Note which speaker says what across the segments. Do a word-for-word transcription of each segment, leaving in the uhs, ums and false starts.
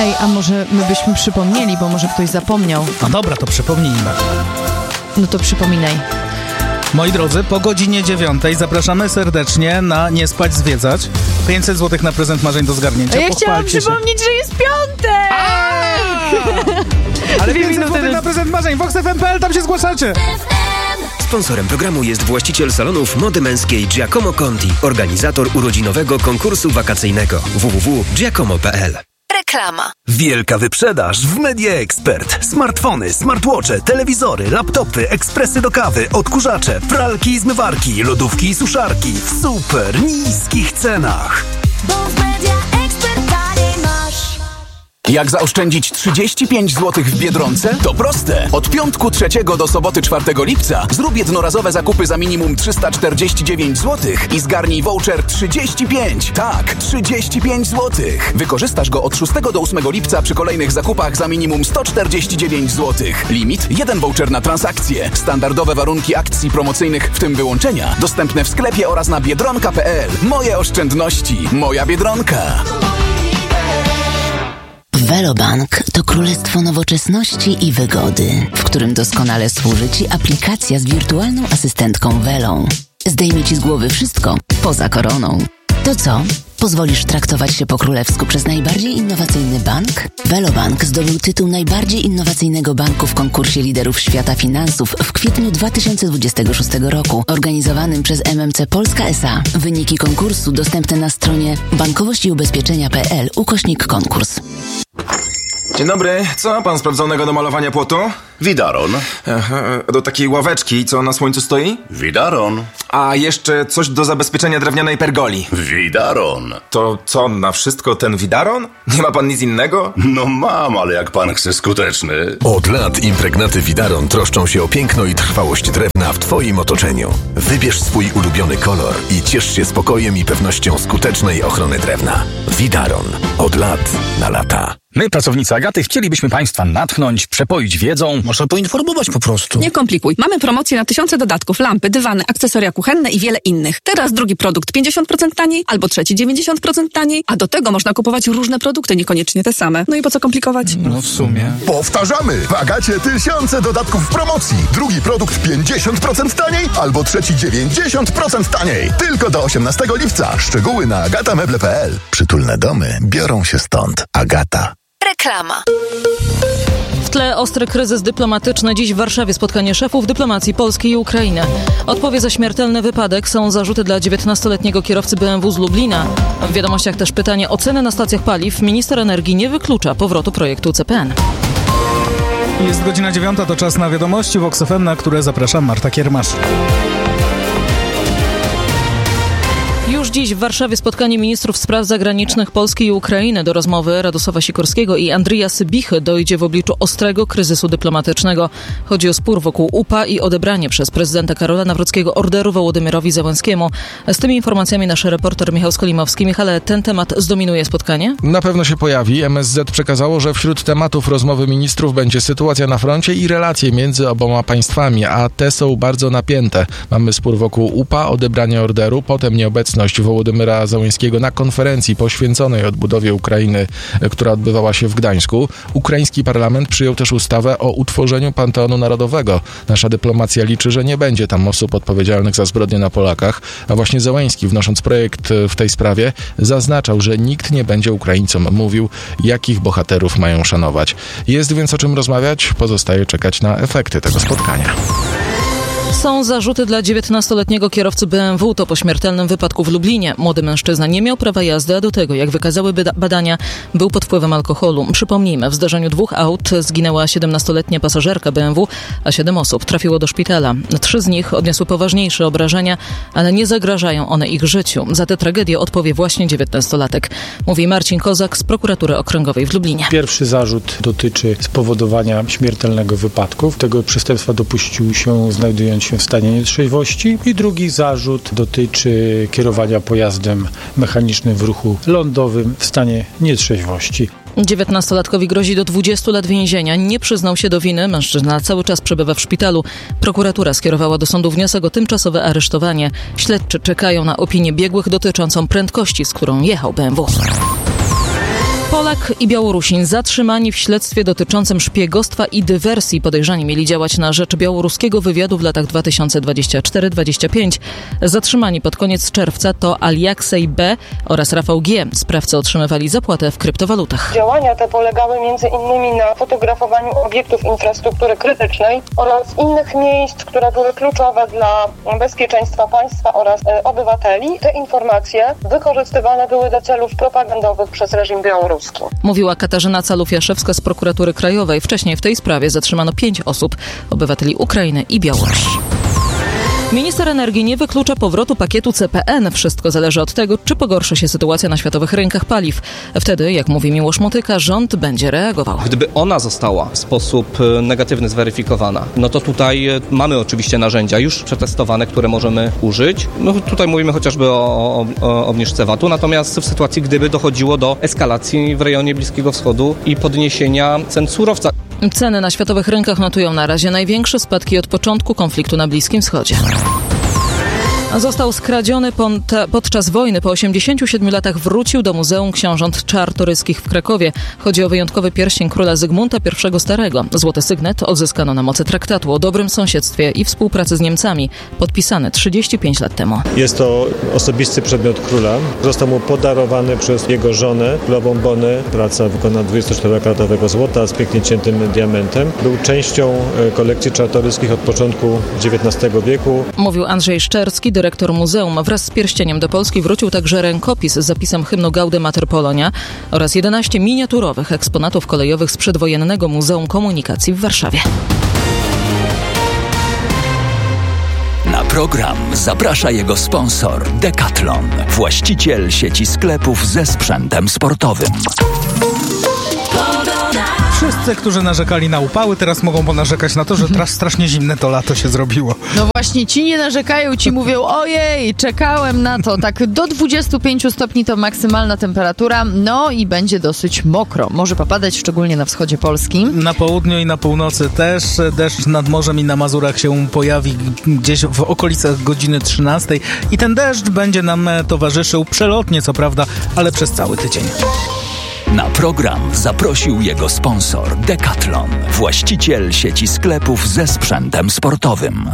Speaker 1: Ej, a może my byśmy przypomnieli, bo może ktoś zapomniał.
Speaker 2: No dobra, to przypomnijmy.
Speaker 1: No to przypominaj.
Speaker 2: Moi drodzy, po godzinie dziewiątej zapraszamy serdecznie na Nie Spać Zwiedzać. pięćset złotych na prezent marzeń do zgarnięcia.
Speaker 1: A ja chciałam
Speaker 2: Pochwalcie
Speaker 1: przypomnieć,
Speaker 2: się.
Speaker 1: że jest piątek!
Speaker 2: Ale pięćset złotych na prezent marzeń. vox f m kropka p l, tam się zgłaszacie.
Speaker 3: Sponsorem programu jest właściciel salonów mody męskiej Giacomo Conti, organizator urodzinowego konkursu wakacyjnego w w w kropka giacomo kropka p l.
Speaker 4: Reklama.
Speaker 5: Wielka wyprzedaż w Media Expert. Smartfony, smartwatche, telewizory, laptopy, ekspresy do kawy, odkurzacze, pralki i zmywarki, lodówki i suszarki w super niskich cenach.
Speaker 4: Bo w Media Expert taniej masz.
Speaker 6: Jak zaoszczędzić trzydzieści pięć złotych w Biedronce? To proste. Od piątku trzeciego do soboty czwartego lipca zrób jednorazowe zakupy za minimum trzysta czterdzieści dziewięć złotych i zgarnij voucher trzydzieści pięć. Tak, trzydzieści pięć złotych. Wykorzystasz go od szóstego do ósmego lipca przy kolejnych zakupach za minimum sto czterdzieści dziewięć złotych. Limit jeden voucher na transakcję. Standardowe warunki akcji promocyjnych, w tym wyłączenia, dostępne w sklepie oraz na biedronka kropka p l. Moje oszczędności. Moja Biedronka.
Speaker 7: Velobank to królestwo nowoczesności i wygody, w którym doskonale służy Ci aplikacja z wirtualną asystentką Velą. Zdejmie Ci z głowy wszystko poza koroną. To co? Pozwolisz traktować się po królewsku przez najbardziej innowacyjny bank? Velobank zdobył tytuł najbardziej innowacyjnego banku w konkursie liderów świata finansów w kwietniu dwa tysiące dwudziestego szóstego roku, organizowanym przez M M C Polska S A. Wyniki konkursu dostępne na stronie bankowość i ubezpieczenia kropka p l ukośnik konkurs.
Speaker 8: Dzień dobry, co ma pan sprawdzonego do malowania płotu?
Speaker 9: Widaron.
Speaker 8: Aha, do takiej ławeczki, co na słońcu stoi?
Speaker 9: Widaron.
Speaker 8: A jeszcze coś do zabezpieczenia drewnianej pergoli.
Speaker 9: Widaron.
Speaker 8: To co, na wszystko ten widaron? Nie ma pan nic innego?
Speaker 9: No mam, ale jak pan chce skuteczny.
Speaker 5: Od lat impregnaty Widaron troszczą się o piękno i trwałość drewna w Twoim otoczeniu. Wybierz swój ulubiony kolor i ciesz się spokojem i pewnością skutecznej ochrony drewna. Widaron. Od lat na lata.
Speaker 10: My, pracownicy Agaty, chcielibyśmy Państwa natchnąć, przepoić wiedzą.
Speaker 11: Można poinformować po prostu.
Speaker 12: Nie komplikuj. Mamy promocje na tysiące dodatków, lampy, dywany, akcesoria kuchenne i wiele innych. Teraz drugi produkt pięćdziesiąt procent taniej, albo trzeci dziewięćdziesiąt procent taniej, a do tego można kupować różne produkty, niekoniecznie te same. No i po co komplikować?
Speaker 2: No w sumie.
Speaker 13: Powtarzamy! W Agacie tysiące dodatków w promocji. Drugi produkt pięćdziesiąt procent taniej, albo trzeci dziewięćdziesiąt procent taniej. Tylko do osiemnastego lipca. Szczegóły na agata meble kropka p l. Przytulne domy biorą się stąd. Agata.
Speaker 4: Reklama.
Speaker 14: W tle ostry kryzys dyplomatyczny. Dziś w Warszawie spotkanie szefów dyplomacji Polski i Ukrainy. Odpowie za śmiertelny wypadek są zarzuty dla dziewiętnastoletniego kierowcy B M W z Lublina. W wiadomościach też pytanie o ceny na stacjach paliw. Minister energii nie wyklucza powrotu projektu C P N.
Speaker 2: Jest godzina dziewiąta, to czas na wiadomości vox f m, na które zapraszam Marta Kiermasz.
Speaker 14: Już dziś w Warszawie spotkanie ministrów spraw zagranicznych Polski i Ukrainy. Do rozmowy Radosława Sikorskiego i Andrija Sybichy dojdzie w obliczu ostrego kryzysu dyplomatycznego. Chodzi o spór wokół U P A i odebranie przez prezydenta Karola Nawrockiego orderu Wołodymyrowi Zełenskiemu. Z tymi informacjami nasz reporter Michał Skolimowski. Michale, ten temat zdominuje spotkanie?
Speaker 15: Na pewno się pojawi. M S Z przekazało, że wśród tematów rozmowy ministrów będzie sytuacja na froncie i relacje między oboma państwami, a te są bardzo napięte. Mamy spór wokół U P A, odebranie orderu, potem nieobecność Wołodymyra Zełenskiego na konferencji poświęconej odbudowie Ukrainy, która odbywała się w Gdańsku. Ukraiński parlament przyjął też ustawę o utworzeniu Panteonu Narodowego. Nasza dyplomacja liczy, że nie będzie tam osób odpowiedzialnych za zbrodnie na Polakach, a właśnie Zełenski, wnosząc projekt w tej sprawie, zaznaczał, że nikt nie będzie Ukraińcom mówił, jakich bohaterów mają szanować. Jest więc o czym rozmawiać, pozostaje czekać na efekty tego spotkania.
Speaker 14: Są zarzuty dla dziewiętnastoletniego kierowcy B M W. To po śmiertelnym wypadku w Lublinie. Młody mężczyzna nie miał prawa jazdy, a do tego, jak wykazały badania, był pod wpływem alkoholu. Przypomnijmy, w zdarzeniu dwóch aut zginęła siedemnastoletnia pasażerka B M W, a siedem osób trafiło do szpitala. Trzy z nich odniosły poważniejsze obrażenia, ale nie zagrażają one ich życiu. Za tę tragedię odpowie właśnie dziewiętnastolatek. Mówi Marcin Kozak z Prokuratury Okręgowej w Lublinie.
Speaker 16: Pierwszy zarzut dotyczy spowodowania śmiertelnego wypadku. Tego przestępstwa dopuścił się znajdując się w stanie nietrzeźwości. I drugi zarzut dotyczy kierowania pojazdem mechanicznym w ruchu lądowym w stanie nietrzeźwości.
Speaker 14: dziewiętnastolatkowi grozi do dwudziestu lat więzienia. Nie przyznał się do winy. Mężczyzna cały czas przebywa w szpitalu. Prokuratura skierowała do sądu wniosek o tymczasowe aresztowanie. Śledczy czekają na opinię biegłych dotyczącą prędkości, z którą jechał B M W. Polak i Białorusin zatrzymani w śledztwie dotyczącym szpiegostwa i dywersji. Podejrzani mieli działać na rzecz białoruskiego wywiadu w latach dwa tysiące dwudziestym czwartym do dwudziestego piątego. Zatrzymani pod koniec czerwca to Aljaksej B. oraz Rafał G. Sprawcy otrzymywali zapłatę w kryptowalutach.
Speaker 11: Działania te polegały między innymi na fotografowaniu obiektów infrastruktury krytycznej oraz innych miejsc, które były kluczowe dla bezpieczeństwa państwa oraz e, obywateli. Te informacje wykorzystywane były do celów propagandowych przez reżim białoruski.
Speaker 14: Mówiła Katarzyna Calów-Jaszewska z Prokuratury Krajowej. Wcześniej w tej sprawie zatrzymano pięć osób, obywateli Ukrainy i Białorusi. Minister energii nie wyklucza powrotu pakietu C P N. Wszystko zależy od tego, czy pogorszy się sytuacja na światowych rynkach paliw. Wtedy, jak mówi Miłosz Motyka, rząd będzie reagował.
Speaker 17: Gdyby ona została w sposób negatywny zweryfikowana, no to tutaj mamy oczywiście narzędzia już przetestowane, które możemy użyć. No tutaj mówimy chociażby o, o, o obniżce V A T-u, natomiast w sytuacji, gdyby dochodziło do eskalacji w rejonie Bliskiego Wschodu i podniesienia cen surowca.
Speaker 14: Ceny na światowych rynkach notują na razie największe spadki od początku konfliktu na Bliskim Wschodzie. Został skradziony podczas wojny. Po osiemdziesięciu siedmiu latach wrócił do Muzeum Książąt Czartoryskich w Krakowie. Chodzi o wyjątkowy pierścień króla Zygmunta I Starego. Złoty sygnet odzyskano na mocy traktatu o dobrym sąsiedztwie i współpracy z Niemcami, podpisany trzydzieści pięć lat temu.
Speaker 18: Jest to osobisty przedmiot króla. Został mu podarowany przez jego żonę, królową Bonę. Praca wykonana dwudziestoczterokaratowego złota z pięknie ciętym diamentem. Był częścią kolekcji Czartoryskich od początku dziewiętnastego wieku.
Speaker 14: Mówił Andrzej Szczerski, dyrektor muzeum. Wraz z pierścieniem do Polski wrócił także rękopis z zapisem hymnu Gaude Mater Polonia oraz jedenaście miniaturowych eksponatów kolejowych z przedwojennego Muzeum Komunikacji w Warszawie.
Speaker 19: Na program zaprasza jego sponsor Decathlon, właściciel sieci sklepów ze sprzętem sportowym.
Speaker 2: Wszyscy, którzy narzekali na upały, teraz mogą ponarzekać na to, że teraz strasznie zimne to lato się zrobiło.
Speaker 1: No właśnie, ci nie narzekają, ci mówią, ojej, czekałem na to. Tak do dwudziestu pięciu stopni to maksymalna temperatura, no i będzie dosyć mokro. Może popadać, szczególnie na wschodzie Polski.
Speaker 2: Na południu i na północy też. Deszcz nad morzem i na Mazurach się pojawi gdzieś w okolicach godziny trzynastej i ten deszcz będzie nam towarzyszył przelotnie, co prawda, ale przez cały tydzień.
Speaker 19: Na program zaprosił jego sponsor Decathlon, właściciel sieci sklepów ze sprzętem sportowym.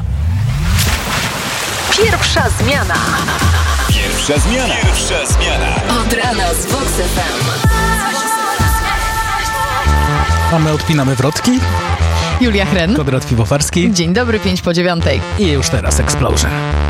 Speaker 4: Pierwsza zmiana.
Speaker 19: Pierwsza zmiana. Pierwsza zmiana.
Speaker 4: Od rana z Vox F M.
Speaker 2: A my odpinamy wrotki.
Speaker 1: Julia Hren.
Speaker 2: Konrad Piwowarski.
Speaker 1: Dzień dobry, pięć po dziewiątej.
Speaker 2: I już teraz Explosion.